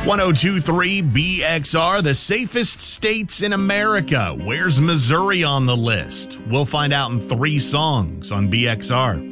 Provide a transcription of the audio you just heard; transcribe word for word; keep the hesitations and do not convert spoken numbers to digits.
one oh two point three B X R, the safest states in America. Where's Missouri on the list? We'll find out in three songs on B X R.